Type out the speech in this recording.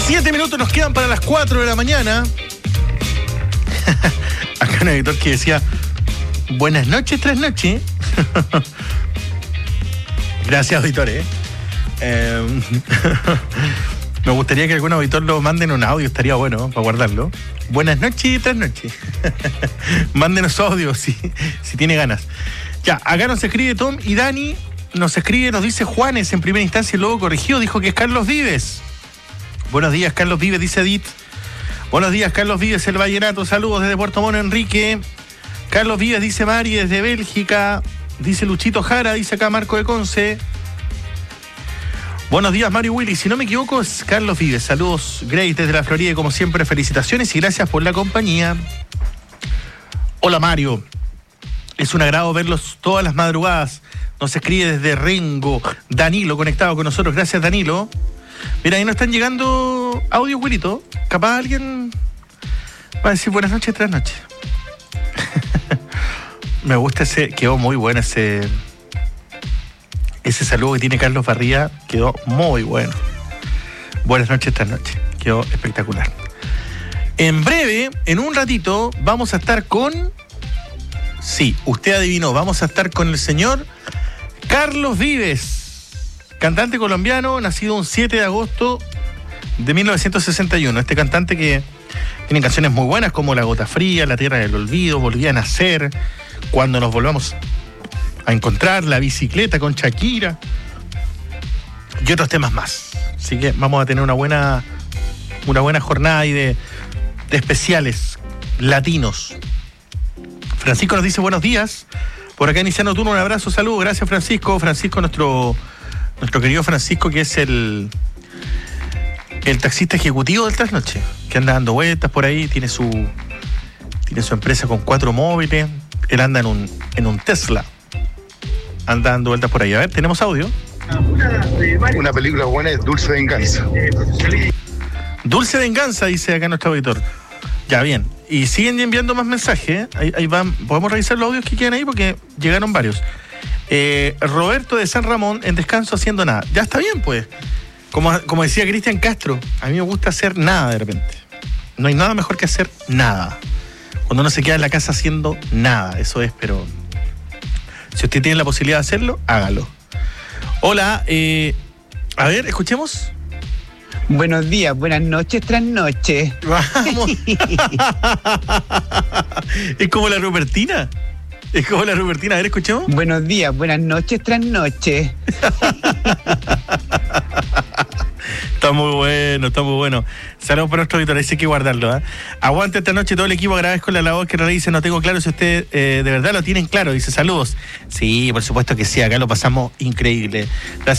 7 minutos nos quedan para las 4 de la mañana. Acá un editor que decía: buenas noches, tras noche. Gracias, auditores. Me gustaría que algún auditor lo mande en un audio, estaría bueno para guardarlo. Buenas noches y tras noche. Mándenos audio si tiene ganas. Ya, acá nos escribe Tom y Dani. Nos escribe, nos dice Juanes en primera instancia y luego corrigió. Dijo que es Carlos Vives. Buenos días, Carlos Vives, dice Edith. Buenos días, Carlos Vives, el Vallenato. Saludos desde Puerto Mono, Enrique. Carlos Vives, dice Mari, desde Bélgica. Dice Luchito Jara, dice acá Marco de Conce. Buenos días, Mario Willy. Si no me equivoco, es Carlos Vives. Saludos, Grace, desde la Florida. Y como siempre, felicitaciones y gracias por la compañía. Hola, Mario. Es un agrado verlos todas las madrugadas. Nos escribe desde Rengo. Danilo, conectado con nosotros. Gracias, Danilo. Mira, ahí nos están llegando audios, Wilito. Capaz alguien va a decir buenas noches, tras noches. Me gusta ese, quedó muy bueno ese saludo que tiene Carlos Barría, quedó muy bueno. Buenas noches, tras noches, quedó espectacular. En breve, en un ratito, vamos a estar con... Sí, usted adivinó, vamos a estar con el señor Carlos Vives, cantante colombiano, nacido un 7 de agosto de 1961. Este cantante que tiene canciones muy buenas como La Gota Fría, La Tierra del Olvido, Volví a Nacer, Cuando nos volvamos a encontrar, La Bicicleta con Shakira y otros temas más. Así que vamos a tener una buena jornada ahí de especiales latinos. Francisco nos dice buenos días. Por acá iniciando turno, un abrazo, saludos. Gracias, Francisco. Francisco, nuestro querido Francisco, que es el taxista ejecutivo del Trasnoche, que anda dando vueltas por ahí, tiene su empresa con 4 móviles. Él anda en un Tesla. Anda dando vueltas por ahí. A ver, tenemos audio. Una película buena es Dulce Venganza. Dulce Venganza, dice acá nuestro auditor. Ya, bien. Y siguen enviando más mensajes, ¿eh? Ahí van. Podemos revisar los audios que quedan ahí porque llegaron varios. Roberto de San Ramón, en descanso haciendo nada. Ya está bien, pues. Como decía Cristian Castro, a mí me gusta hacer nada de repente. No hay nada mejor que hacer nada. Cuando uno se queda en la casa haciendo nada, eso es, pero... Si usted tiene la posibilidad de hacerlo, hágalo. Hola, a ver, escuchemos. Buenos días, buenas noches, tras noches. Vamos. Es como la Rupertina. A ver, escuchemos. Buenos días, buenas noches, tras noches. Está muy bueno. Saludos para nuestro auditor, hay que guardarlo, ¿eh? Aguante esta noche todo el equipo, agradezco la labor que realiza. No tengo claro si ustedes de verdad lo tienen claro. Dice saludos. Sí, por supuesto que sí, acá lo pasamos increíble. Gracias.